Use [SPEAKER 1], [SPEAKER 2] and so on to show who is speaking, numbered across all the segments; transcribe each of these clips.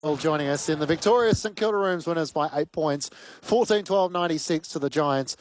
[SPEAKER 1] Joining us in the victorious St Kilda Rooms, winners by 8 points, 14-12-96 to the Giants,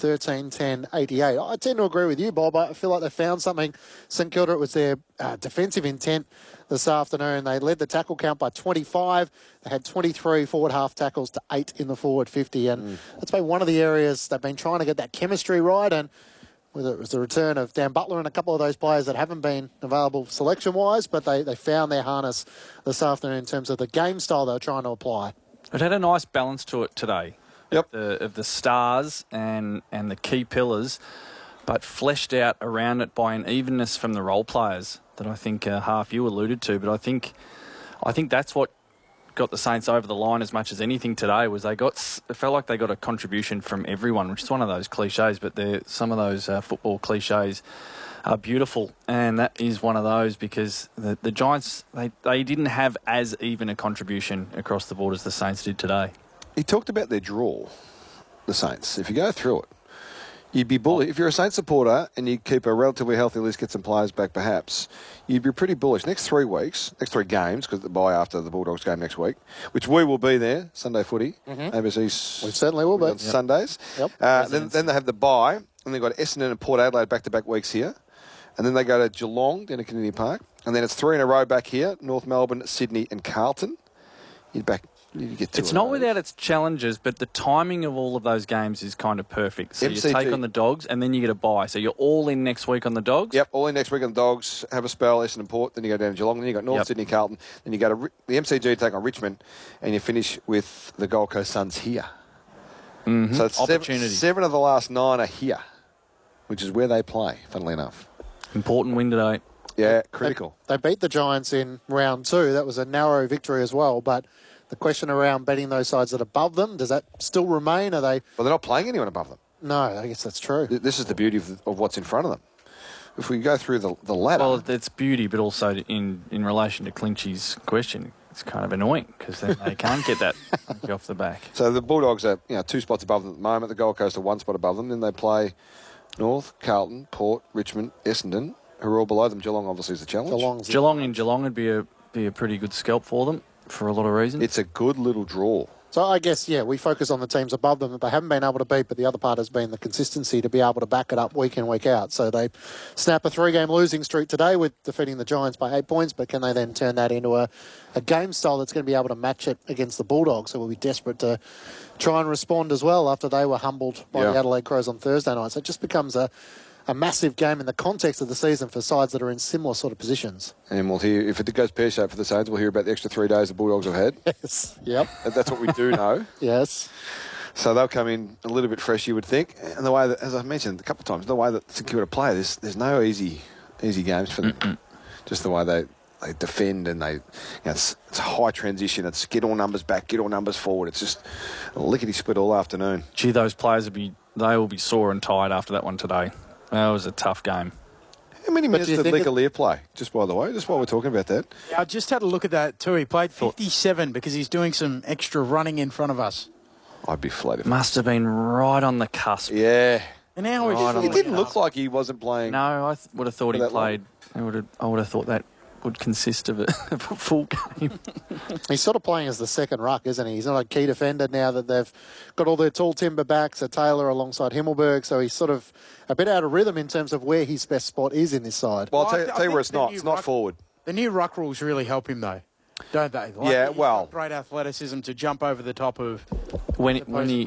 [SPEAKER 1] 13-10-88. I tend to agree with you, Bob. I feel like they found something. St Kilda, it was their defensive intent this afternoon. They led the tackle count by 25. They had 23 forward half tackles to 8 in the forward 50. And that's been one of the areas they've been trying to get that chemistry right. And whether it was the return of Dan Butler and a couple of those players that haven't been available selection-wise, but they found their harness this afternoon in terms of the game style they were trying to apply.
[SPEAKER 2] It had a nice balance to it today.
[SPEAKER 3] Yep.
[SPEAKER 2] Of the stars and the key pillars, but fleshed out around it by an evenness from the role players that I think half you alluded to. But I think that's what got the Saints over the line as much as anything today. Was it felt like they got a contribution from everyone, which is one of those cliches, but some of those football cliches are beautiful, and that is one of those because the Giants, they didn't have as even a contribution across the board as the Saints did today.
[SPEAKER 3] He talked about their draw, the Saints. If you go through it, you'd be bullish. If you're a Saints supporter and you keep a relatively healthy list, get some players back perhaps, you'd be pretty bullish. Next 3 weeks, next 3 games, because the bye after the Bulldogs game next week, which we will be there, Sunday footy, overseas.
[SPEAKER 1] We certainly will be.
[SPEAKER 3] On Sundays.
[SPEAKER 1] Yep.
[SPEAKER 3] Then they have the bye, and they've got Essendon and Port Adelaide back-to-back weeks here. And then they go to Geelong down at Kennedy Park. And then it's 3 in a row back here, North Melbourne, Sydney and Carlton. You get 2
[SPEAKER 2] It's not without its challenges, but the timing of all of those games is kind of perfect. So
[SPEAKER 3] MCG.
[SPEAKER 2] you take on the Dogs, and then you get a bye. So you're all in next week on the Dogs?
[SPEAKER 3] Yep, all in next week on the Dogs, have a spell, Essendon Port, then you go down to Geelong, then you got North Sydney, Carlton, then you go to the MCG, take on Richmond, and you finish with the Gold Coast Suns here.
[SPEAKER 2] Mm-hmm.
[SPEAKER 3] So it's 7 of the last 9 are here, which is where they play, funnily enough.
[SPEAKER 2] Important win today.
[SPEAKER 3] Yeah, critical.
[SPEAKER 1] They beat the Giants in round 2. That was a narrow victory as well, but the question around betting those sides that are above them, does that still remain? Are they?
[SPEAKER 3] Well, they're not playing anyone above them.
[SPEAKER 1] No, I guess that's true.
[SPEAKER 3] This is the beauty of what's in front of them. If we go through the ladder...
[SPEAKER 2] Well, it's beauty, but also in relation to Clinchy's question, it's kind of annoying because then they can't get that off the back.
[SPEAKER 3] So the Bulldogs are 2 spots above them at the moment. The Gold Coast are 1 spot above them. Then they play North, Carlton, Port, Richmond, Essendon, who are all below them. Geelong obviously is the challenge.
[SPEAKER 2] Geelong would be a pretty good scalp for them for a lot of reasons.
[SPEAKER 3] It's a good little draw.
[SPEAKER 1] So I guess, we focus on the teams above them that they haven't been able to beat, but the other part has been the consistency to be able to back it up week in, week out. So they snap a 3-game losing streak today with defeating the Giants by 8 points, but can they then turn that into a game style that's going to be able to match it against the Bulldogs, who will be desperate to try and respond as well after they were humbled by the Adelaide Crows on Thursday night. So it just becomes a massive game in the context of the season for sides that are in similar sort of positions.
[SPEAKER 3] And we'll hear, if it goes pear-shaped for the Saints, we'll hear about the extra 3 days the Bulldogs have had.
[SPEAKER 1] Yes, yep.
[SPEAKER 3] That's what we do know.
[SPEAKER 1] Yes.
[SPEAKER 3] So they'll come in a little bit fresh, you would think. And the way that, as I've mentioned a couple of times, the way that St Kilda play, there's no easy games for them.
[SPEAKER 2] Mm-mm.
[SPEAKER 3] Just the way they defend and it's high transition. It's get all numbers back, get all numbers forward. It's just a lickety-split all afternoon.
[SPEAKER 2] Gee, those players will be sore and tired after that one today. That was a tough game.
[SPEAKER 3] How many minutes did Lecalier play, just by the way, just while we're talking about that?
[SPEAKER 4] Yeah, I just had a look at that too. He played 57 because he's doing some extra running in front of us.
[SPEAKER 3] I'd be flattered.
[SPEAKER 2] Must have been right on the cusp.
[SPEAKER 3] Yeah.
[SPEAKER 4] And now
[SPEAKER 3] It didn't look like he wasn't playing.
[SPEAKER 2] No, I would have thought he played. I would have thought that would consist of a full game.
[SPEAKER 1] He's sort of playing as the second ruck, isn't he? He's not a key defender now that they've got all their tall timber backs, so Taylor alongside Himmelberg, so he's sort of a bit out of rhythm in terms of where his best spot is in this side.
[SPEAKER 3] Well, I'll tell you where it's not. It's not forward.
[SPEAKER 4] The new ruck rules really help him, though, don't they?
[SPEAKER 3] He's got
[SPEAKER 4] great athleticism to jump over the top of
[SPEAKER 2] when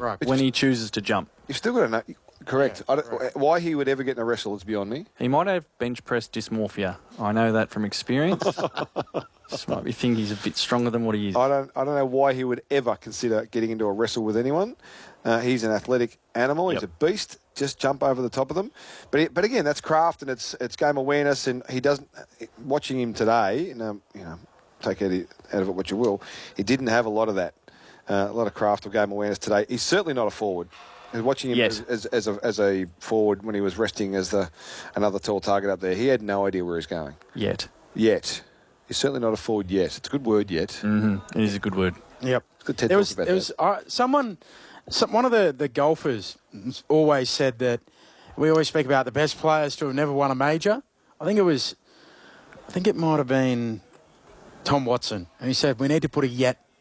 [SPEAKER 2] he chooses to jump.
[SPEAKER 3] You've still got to know. Correct.
[SPEAKER 4] Yeah,
[SPEAKER 3] why he would ever get in a wrestle is beyond me.
[SPEAKER 2] He might have bench press dysmorphia. I know that from experience. Just might be think he's a bit stronger than what he is.
[SPEAKER 3] I don't know why he would ever consider getting into a wrestle with anyone. He's an athletic animal. He's a beast. Just jump over the top of them. But again, that's craft and it's game awareness. And he doesn't. Watching him today, take out of it what you will. He didn't have a lot of that. A lot of craft or game awareness today. He's certainly not a forward. Watching him as a forward when he was resting as another tall target up there, he had no idea where he's going.
[SPEAKER 2] Yet.
[SPEAKER 3] He's certainly not a forward yet. It's a good word, yet.
[SPEAKER 2] Mm-hmm. It is a good word.
[SPEAKER 4] Yep.
[SPEAKER 3] It's good TED talk about that.
[SPEAKER 4] One of the golfers always said that we always speak about the best players to have never won a major. I think it might have been Tom Watson. And he said we need to put a yet